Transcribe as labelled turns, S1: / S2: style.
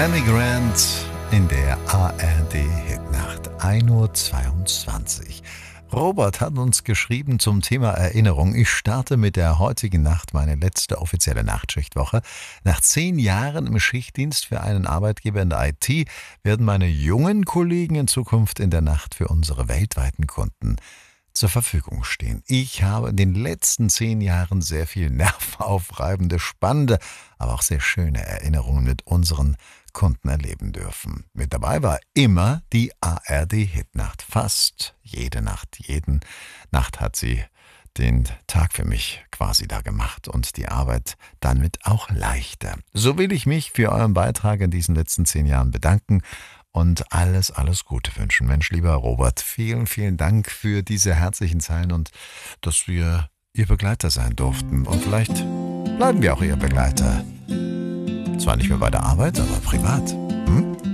S1: Amy Grant in der ARD-Hitnacht, 1:22 Uhr. Robert hat uns geschrieben zum Thema Erinnerung. Ich starte mit der heutigen Nacht meine letzte offizielle Nachtschichtwoche. Nach 10 Jahren im Schichtdienst für einen Arbeitgeber in der IT werden meine jungen Kollegen in Zukunft in der Nacht für unsere weltweiten Kunden zur Verfügung stehen. Ich habe in den letzten 10 Jahren sehr viel nervaufreibende, spannende, aber auch sehr schöne Erinnerungen mit unseren Kunden erleben dürfen. Mit dabei war immer die ARD-Hitnacht. Fast jede Nacht hat sie den Tag für mich quasi da gemacht und die Arbeit damit auch leichter. So will ich mich für euren Beitrag in diesen letzten 10 Jahren bedanken und alles Gute wünschen. Mensch, lieber Robert, vielen, vielen Dank für diese herzlichen Zeilen und dass wir Ihr Begleiter sein durften. Und vielleicht bleiben wir auch Ihr Begleiter. Zwar nicht mehr bei der Arbeit, aber privat.